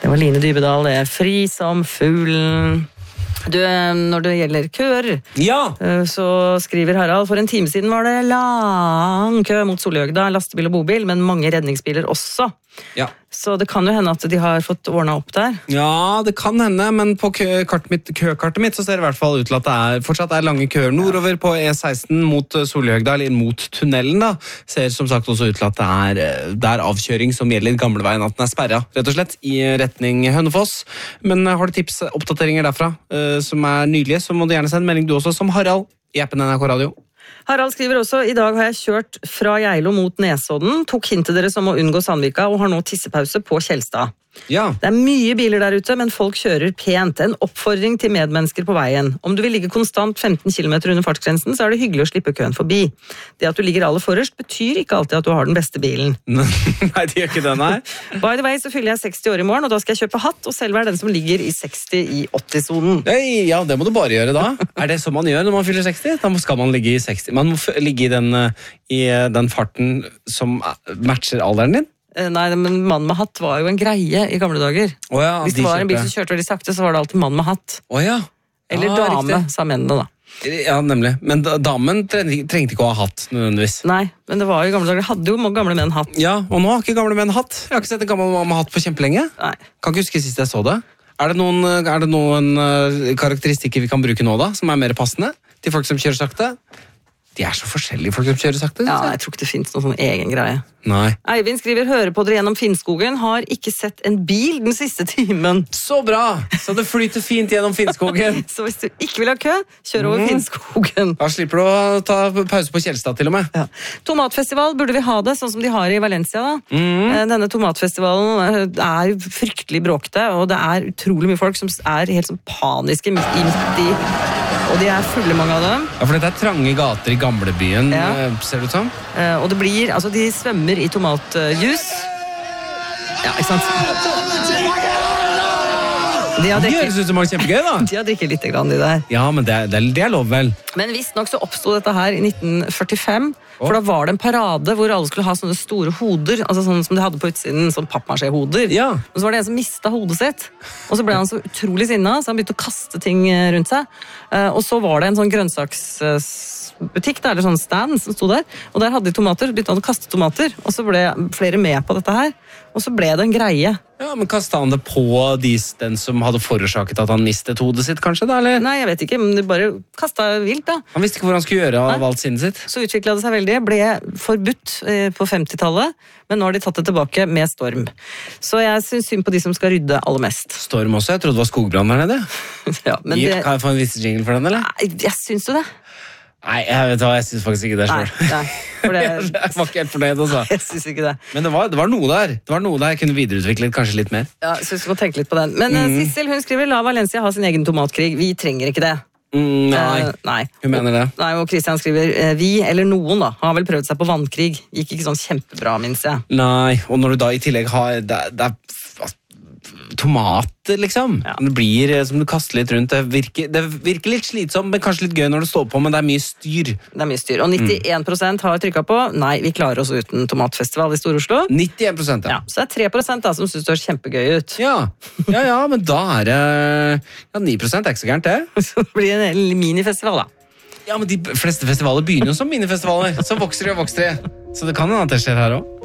Det var Line Dybedal, det fri som fuglen. Du, når det gjelder køer, så skriver Harald, for en time siden var det lang kø mot Solhjøgda, lastebil og bobil, men mange redningsbiler også. Ja. Så det kan jo hende at de har fått ordnet opp der. Ja, det kan hende, men på køkartet mitt så ser det i hvert fall ut til at det fortsatt er lange køer nordover på E16 mot Solhjøgda, eller mot tunnelen da. Ser som sagt også ut til at det er avkjøring som gjelder gamleveien, at den er sperret, rett og slett, i retning Hønefoss. Men har du tips, oppdateringer derfra som er nydelige, så må du gjerne sende melding du også, som Harald i appen NRK Radio. Harald skriver også, i dag har jeg kjørt fra Geilo mot Nesodden, tok hintet deres om å unngå Sandvika og har nå tissepause på Kjelstad. Ja. Det er mye biler der ute, men folk kjører pent. En oppfordring til medmennesker på veien. Om du vil ligge konstant 15 km under fartsgrensen, så er det hyggelig å slippe køen forbi. Det at du ligger aller forrest betyr ikke alltid at du har den beste bilen. Nei, det gjør ikke det, nei. By the way, så fyller jeg 60 år i morgen, og da skal jeg kjøpe hatt, og selv være den som ligger i 60 i 80-sonen. Ja, det må du bare gjøre da. Er det som man gjør når man fyller 60? Da skal man ligge i 60. Man må ligge i den farten som matcher alderen din. Nei, men mann med hatt var jo en greie i gamle dager. Hvis det var en bil som kjørte veldig sakte, så var det alltid mann med hatt. Eller dame, sa mennene da. Ja, nemlig. Men damen trengte ikke å ha hatt, nødvendigvis. Nei, men det var jo i gamle dager. Hadde jo gamle menn hatt. Ja, og nå har ikke gamle menn hatt. Jeg har ikke sett en gammel mann med hatt på kjempelenge. Nei. Kan ikke huske sist jeg så det. Er det noen karakteristikker vi kan bruke nå da, som er mer passende til folk som kjører sakte? De er så forskjellige folk som kjører sakte. Ja, jeg tror ikke det finnes noen sånn egen greie. Nei. Eivind skriver, hører på dere gjennom Finnskogen, har ikke sett en bil den siste timen. Så bra! Så det flyter fint gjennom Finnskogen. Så hvis du ikke vil ha kø, kjør over Finnskogen. Da slipper du å ta pause på Kjelstad til og med. Ja. Tomatfestival, burde vi ha det sånn som de har i Valencia da? Denne tomatfestivalen er fryktelig bråkete, og det er utrolig mye folk som er helt sånn paniske midt i, og de er fulle mange av dem. Ja, for dette er trange gater i gamlebyen, ser det ut som. Og det blir, altså de svømmer i tomatjus. Ja, ikke sant? De høres ut som det var kjempegøy da. De har drikket litt grann de der. Ja, men det er lov vel. Men visst nok så oppstod dette her i 1945, for da var det en parade hvor alle skulle ha sånne store hoder, altså sånne som de hadde på utsiden, sånn pappmaché-hoder. Ja. Og så var det en som mistet hodet sitt, og så ble han så utrolig sinnet, så han begynte å kaste ting rundt seg. Og så var det en sånn grønnsaksbutikk, eller sånn stand som stod der, og der hadde de tomater, begynte han å kaste tomater, og så ble flere med på dette her, og så ble det en greie. Ja, men kastet han det på den som hadde forårsaket at han mistet hodet sitt, kanskje da, eller? Nei, jeg vet ikke, men de bare kastet vilt da. Han visste ikke hvor han skulle gjøre av alt sinnet sitt. Så utviklet det seg veldig, ble forbudt på 50-tallet, men nå har de tatt det tilbake med storm. Så jeg synes synd på de som skal rydde aller mest. Storm også? Jeg trodde det var skogbrann der nede. Ja, men det... Kan jeg få en viss jingle for den, eller? Nei, jeg synes jo det. Nei, jeg synes faktisk ikke det selv. Nei, for det... Jeg var ikke helt fornøyd, altså. Jeg synes ikke det. Men det var noe der. Det var noe der jeg kunne videreutviklet kanskje litt mer. Ja, jeg synes vi må tenke litt på den. Men Sissel, hun skriver, la Valencia ha sin egen tomatkrig. Vi trenger ikke det. Nei. Hun mener det. Nei, og Christian skriver, vi, eller noen da, har vel prøvd seg på vannkrig. Gikk ikke sånn kjempebra, minns jeg. Nei, og når du da i tillegg har... Det er tomater, liksom. Ja. Det blir som du kaster litt rundt. Det virker litt slitsomt, men kanskje litt gøy når det står på, men det er mye styr. Det er mye styr, og 91% har trykket på, nei, vi klarer oss uten tomatfestival i Stor-Oslo. 91%, ja. Så det er 3% da, som synes det er kjempegøy ut. Ja, men da er det... Ja, 9% er ikke så gærent, det. Så det blir en minifestival, da. Ja, men de fleste festivaler begynner jo som minifestivaler. Så vokser de og vokser de. Så det kan hende at det skjer her også.